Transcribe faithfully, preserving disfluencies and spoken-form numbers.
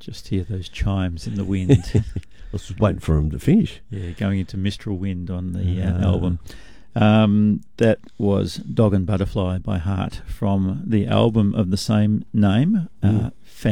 Just hear those chimes in the wind. I was just waiting for him to finish. Yeah, going into Mistral Wind on the uh, Ah. album. Um, that was Dog and Butterfly by Heart from the album of the same name. Uh, Mm.